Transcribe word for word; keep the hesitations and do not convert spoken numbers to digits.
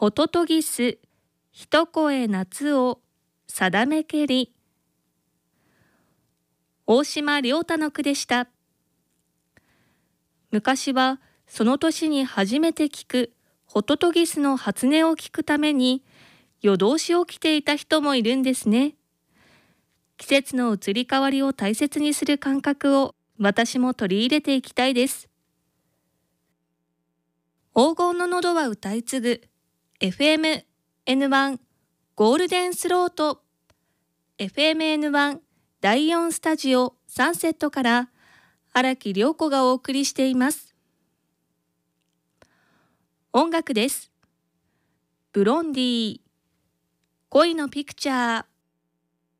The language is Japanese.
ホトトギス一声夏を定めけり。大島良太の句でした。昔はその年に初めて聞くホトトギスの初音を聞くために夜通し起きていた人もいるんですね。季節の移り変わりを大切にする感覚を私も取り入れていきたいです。黄金の喉は歌い継ぐ エフエムエヌワン ゴールデンスロート エフエムエヌワン だいよんスタジオサンセットから荒木涼子がお送りしています。音楽です。ブロンディー恋のピクチャー。